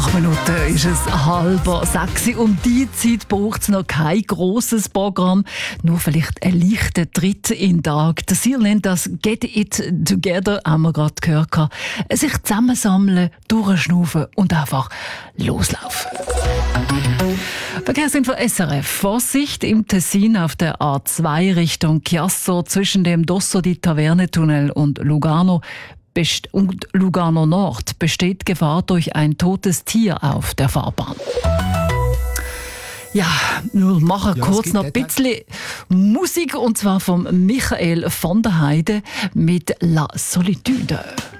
8 Minuten ist es 5:30. Um diese Zeit braucht es noch kein grosses Programm, nur vielleicht ein leichter Tritt in den Tag. Der Ziel nennt das «Get it together», haben wir gerade gehört. Sich zusammensammeln, durchschnaufen und einfach loslaufen. Verkehrsinfo SRF. Vorsicht im Tessin auf der A2 Richtung Chiasso zwischen dem Dosso di Taverne-Tunnel und Lugano Nord besteht Gefahr durch ein totes Tier auf der Fahrbahn. Ja, wir machen kurz noch ein bisschen Musik, und zwar von Michael von der Heide mit «La Solitude».